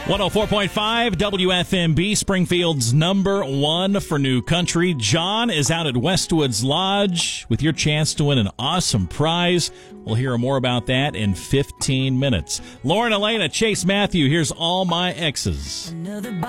104.5 WFMB, Springfield's number one for new country. John is out at Westwoods Lodge with your chance to win an awesome prize. We'll hear more about that in 15 minutes. Lauren, Elena, Chase Matthew, here's All My Exes.